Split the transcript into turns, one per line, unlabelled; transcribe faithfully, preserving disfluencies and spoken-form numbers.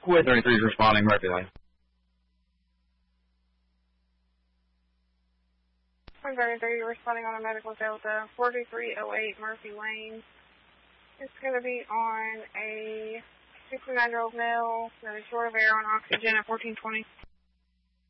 With thirty-three is responding, Murphy Lane.
one thirty-three responding on a medical Delta, forty-three oh eight Murphy Lane. It's going to be on a sixty-nine-year-old male that is short of air on oxygen at fourteen twenty.